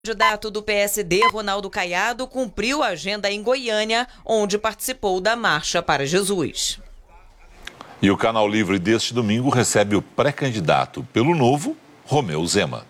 O candidato do PSD, Ronaldo Caiado, cumpriu a agenda em Goiânia, onde participou da Marcha para Jesus. E o Canal Livre deste domingo recebe o pré-candidato pelo Novo, Romeu Zema.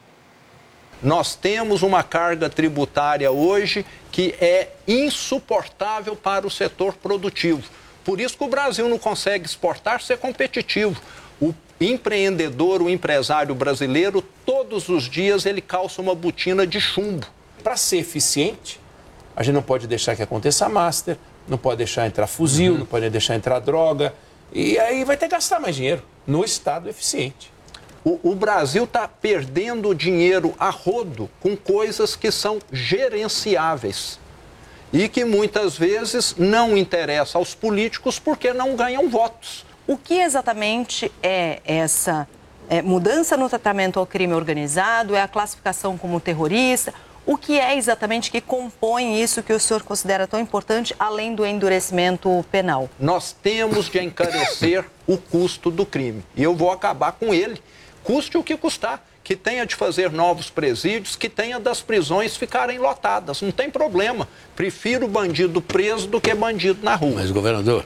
Nós temos uma carga tributária hoje que é insuportável para o setor produtivo. Por isso que o Brasil não consegue exportar, ser competitivo. O empreendedor, o empresário brasileiro, todos os dias ele calça uma botina de chumbo. Para ser eficiente, a gente não pode deixar que aconteça master, não pode deixar entrar fuzil, não pode deixar entrar droga. E aí vai ter que gastar mais dinheiro no Estado eficiente. O Brasil está perdendo dinheiro a rodo com coisas que são gerenciáveis e que muitas vezes não interessam aos políticos porque não ganham votos. O que exatamente é essa mudança no tratamento ao crime organizado? É a classificação como terrorista? O que é exatamente que compõe isso que o senhor considera tão importante, além do endurecimento penal? Nós temos de encarecer o custo do crime e eu vou acabar com ele. Custe o que custar, que tenha de fazer novos presídios, que tenha das prisões ficarem lotadas, não tem problema. Prefiro bandido preso do que bandido na rua. Mas, governador,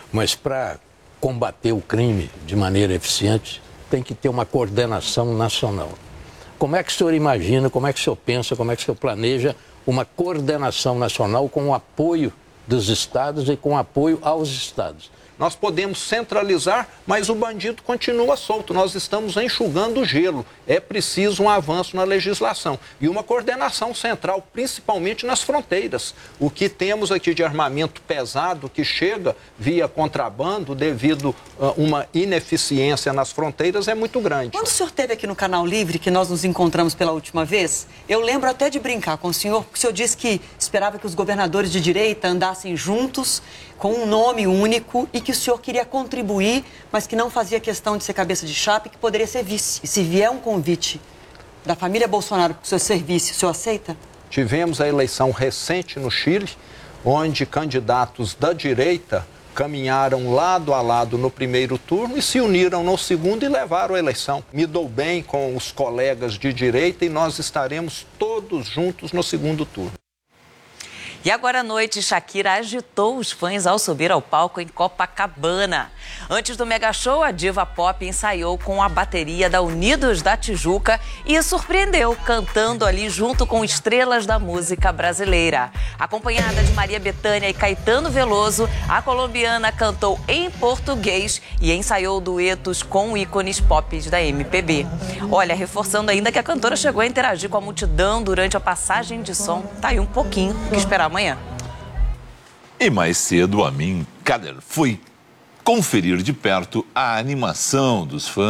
para combater o crime de maneira eficiente, tem que ter uma coordenação nacional. Como é que o senhor imagina, como é que o senhor pensa, como é que o senhor planeja uma coordenação nacional com o apoio dos estados e com apoio aos estados? Nós podemos centralizar, mas o bandido continua solto. Nós estamos enxugando o gelo. É preciso um avanço na legislação e uma coordenação central, principalmente nas fronteiras. O que temos aqui de armamento pesado que chega via contrabando devido a uma ineficiência nas fronteiras é muito grande. Quando o senhor esteve aqui no Canal Livre, que nós nos encontramos pela última vez, eu lembro até de brincar com o senhor, porque o senhor disse que esperava que os governadores de direita andassem juntos, com um nome único, e que o senhor queria contribuir, mas que não fazia questão de ser cabeça de chapa e que poderia ser vice. E se vier um convite da família Bolsonaro para o senhor ser vice, o senhor aceita? Tivemos a eleição recente no Chile, onde candidatos da direita caminharam lado a lado no primeiro turno e se uniram no segundo e levaram a eleição. Me dou bem com os colegas de direita e nós estaremos todos juntos no segundo turno. E agora à noite, Shakira agitou os fãs ao subir ao palco em Copacabana. Antes do mega show, a diva pop ensaiou com a bateria da Unidos da Tijuca e surpreendeu, cantando ali junto com estrelas da música brasileira. Acompanhada de Maria Bethânia e Caetano Veloso, a colombiana cantou em português e ensaiou duetos com ícones pop da MPB. Olha, reforçando ainda que a cantora chegou a interagir com a multidão durante a passagem de som. Tá aí um pouquinho o que esperar amanhã. E mais cedo, Amin Kader foi conferir de perto a animação dos fãs.